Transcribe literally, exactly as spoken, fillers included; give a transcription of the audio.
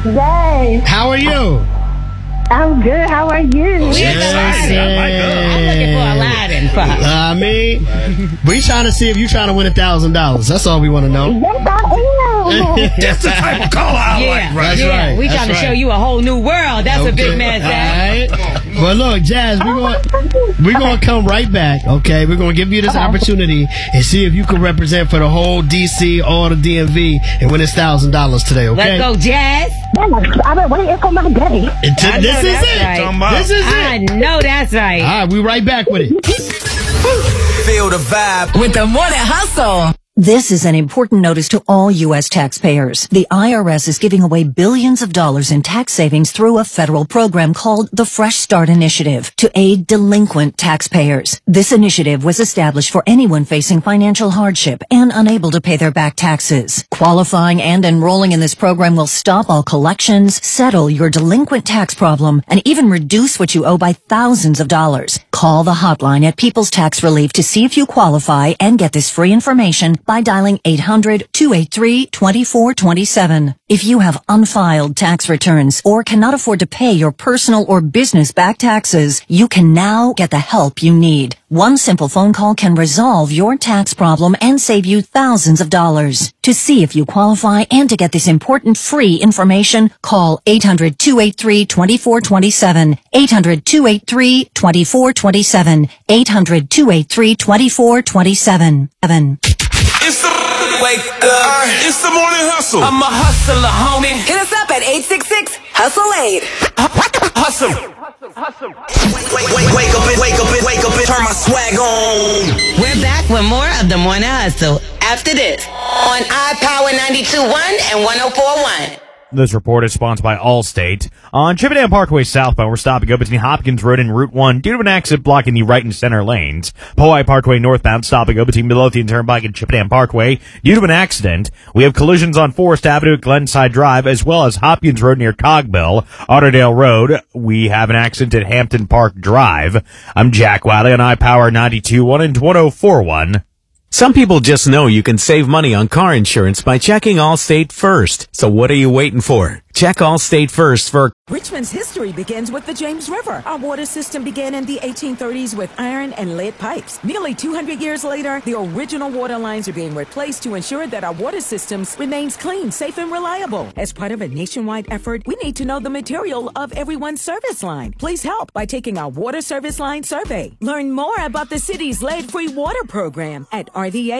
Yes. How are you? I'm good. How are you? We're excited. I'm, like, I'm looking for Aladdin, Pop. I mean, we trying to see if you trying to win a thousand dollars. That's all we want to know. Yes, I am. That's the type of call I yeah, like, right? That's Yeah, right. we That's trying right. to show you a whole new world. That's okay. A big man said. All right. Well, look, Jazz, we're going we're going to come right back, okay? We're going to give you this Okay. opportunity and see if you can represent for the whole D C, all the D M V, and win this one thousand dollars today, okay? Let's go, Jazz. I've been waiting for my day. Until- I know this is that's it. right. This is I it. know that's right. All right, we right back with it. Feel the vibe with the Morning Hustle. This is an important notice to all U S taxpayers. The I R S is giving away billions of dollars in tax savings through a federal program called the Fresh Start Initiative to aid delinquent taxpayers. This initiative was established for anyone facing financial hardship and unable to pay their back taxes. Qualifying and enrolling in this program will stop all collections, settle your delinquent tax problem, and even reduce what you owe by thousands of dollars. Call the hotline at People's Tax Relief to see if you qualify and get this free information by dialing eight hundred, two eight three, two four two seven. If you have unfiled tax returns or cannot afford to pay your personal or business back taxes, you can now get the help you need. One simple phone call can resolve your tax problem and save you thousands of dollars. To see if you qualify and to get this important free information, call eight hundred, two eight three, two four two seven, eight hundred, two eight three, two four two seven, eight hundred, two eight three, two four two seven. It's the wake up. It's the morning hustle. I'm a hustler, homie. Hit us up at eight six six, hustle eight. Hustle. Hustle. Wake, wake, wake up and wake up and wake up and turn my swag on. We're back with more of the Morning Hustle after this on iPower ninety-two point one and one oh four point one. This report is sponsored by Allstate. On Chippendale Parkway southbound, we're stopping go between Hopkins Road and Route one due to an accident blocking the right and center lanes. Powhatan Parkway northbound, stopping go between Midlothian Turnpike and Chippendale Parkway due to an accident. We have collisions on Forest Avenue at Glenside Drive, as well as Hopkins Road near Cogbill. Otterdale Road, we have an accident at Hampton Park Drive. I'm Jack Wiley on iPower ninety-two point one and one oh four point one. Some people just know you can save money on car insurance by checking Allstate first. So what are you waiting for? Check Allstate first for... Richmond's history begins with the James River. Our water system began in the eighteen thirties with iron and lead pipes. Nearly two hundred years later, the original water lines are being replaced to ensure that our water systems remains clean, safe, and reliable. As part of a nationwide effort, we need to know the material of everyone's service line. Please help by taking our water service line survey. Learn more about the city's lead-free water program at R V A